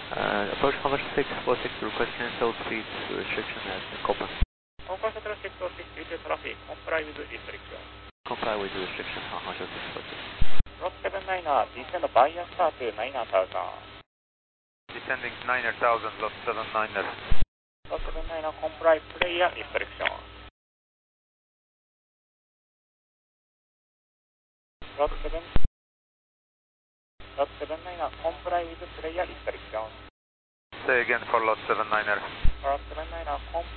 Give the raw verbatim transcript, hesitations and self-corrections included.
Uh, approach conversion six four six, request cancel speed restriction at Copa. Concourse Hotel six four six, due to traffic, comply with restriction. Comply with restriction, Hotel six four six. Rock seven niner, descend bias start to niner thousand. Descending niner thousand, lost seven niner. Rock seven niner, comply player restriction. Rock seven Rock seven niner, comply with player restriction. Say again for lost seven niner. Rock seven niner, comply